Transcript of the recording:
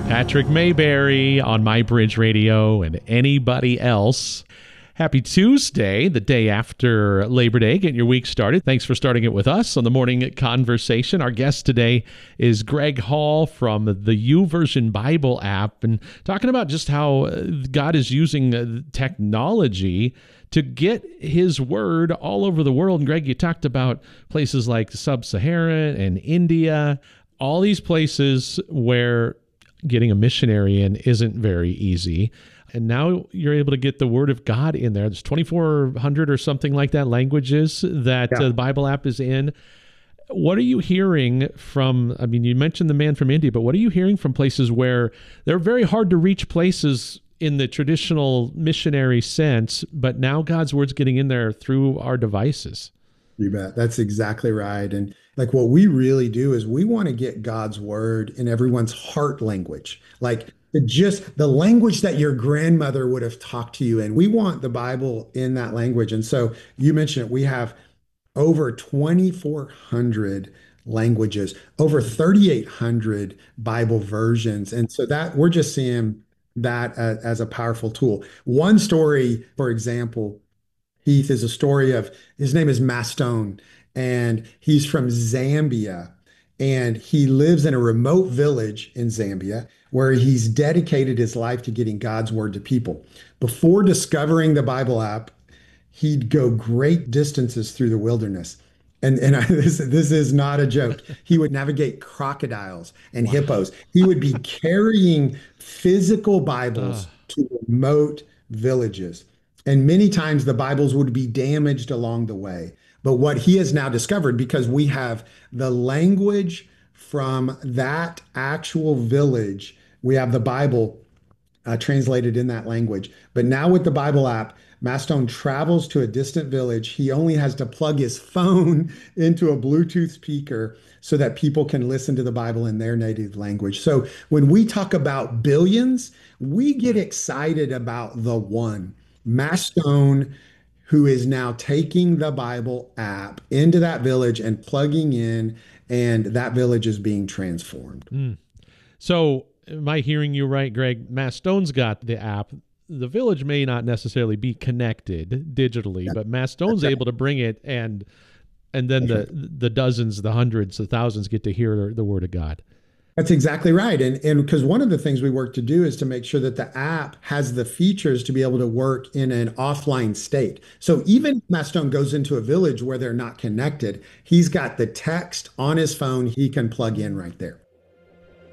Patrick Mayberry on My Bridge Radio and anybody else. Happy Tuesday, the day after Labor Day. Getting your week started. Thanks for starting it with us on the Morning Conversation. Our guest today is Greg Hall from the YouVersion Bible app, and talking about just how God is using technology to get his word all over the world. And Greg, you talked about places like Sub-Saharan and India, all these places where getting a missionary in isn't very easy. And now you're able to get the word of God in there. There's 2,400 or something like that languages that the Bible app is in. What are you hearing from, I mean, you mentioned the man from India, but what are you hearing from places where they're very hard to reach places in the traditional missionary sense, but now God's word's getting in there through our devices? You bet. That's exactly right. And like what we really do is we want to get God's word in everyone's heart language, like just the language that your grandmother would have talked to you in. We want the Bible in that language. And so you mentioned it, we have over 2,400 languages, over 3,800 Bible versions. And so that we're just seeing that as a powerful tool. One story, for example, Heath, is a story of, his name is Mastone, and he's from Zambia. And he lives in a remote village in Zambia where he's dedicated his life to getting God's word to people. Before discovering the Bible app, he'd go great distances through the wilderness. This is not a joke. He would navigate crocodiles and hippos. He would be carrying physical Bibles to remote villages. And many times the Bibles would be damaged along the way. But what he has now discovered, because we have the language from that actual village, we have the Bible translated in that language. But now with the Bible app, Mastone travels to a distant village. He only has to plug his phone into a Bluetooth speaker so that people can listen to the Bible in their native language. So when we talk about billions, we get excited about the one, Mastone, who is now taking the Bible app into that village and plugging in, and that village is being transformed. So am I hearing you right, Greg? Mastone's got the app. The village may not necessarily be connected digitally, but Mastone's able to bring it, and then the dozens, the hundreds, the thousands get to hear the word of God. That's exactly right. And because one of the things we work to do is to make sure that the app has the features to be able to work in an offline state. So even if Mastone goes into a village where they're not connected, he's got the text on his phone he can plug in right there.